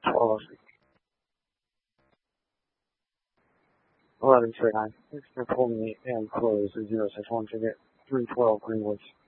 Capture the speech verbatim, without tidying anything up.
twelve eleven straight nine. Thanks for pulling me and close zero six one ticket three twelve Greenwoods.